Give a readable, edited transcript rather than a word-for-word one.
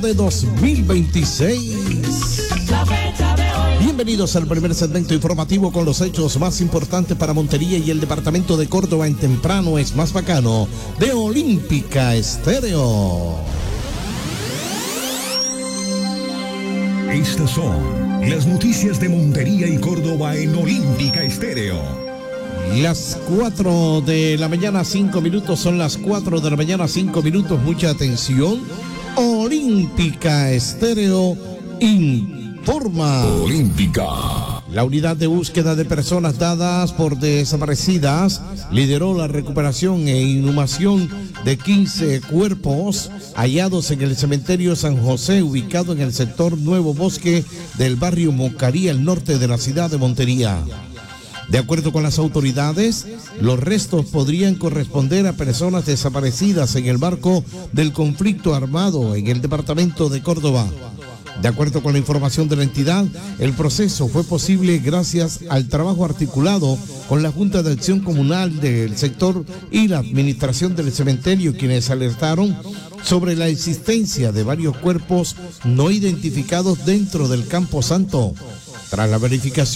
de 2026. Bienvenidos al primer segmento informativo con los hechos más importantes para Montería y el departamento de Córdoba en temprano es más bacano de Olímpica Estéreo. Estas son las noticias de Montería y Córdoba en Olímpica Estéreo. Las 4 de la mañana, 5 minutos, son las 4 de la mañana, 5 minutos, mucha atención. Olímpica Estéreo informa. Olímpica. La unidad de búsqueda de personas dadas por desaparecidas lideró la recuperación e inhumación de 15 cuerpos hallados en el cementerio San José, ubicado en el sector Nuevo Bosque del barrio Mocaría, al norte de la ciudad de Montería. De acuerdo con las autoridades, los restos podrían corresponder a personas desaparecidas en el marco del conflicto armado en el departamento de Córdoba. De acuerdo con la información de la entidad, el proceso fue posible gracias al trabajo articulado con la Junta de Acción Comunal del sector y la administración del cementerio, quienes alertaron sobre la existencia de varios cuerpos no identificados dentro del Campo Santo. Tras la verificación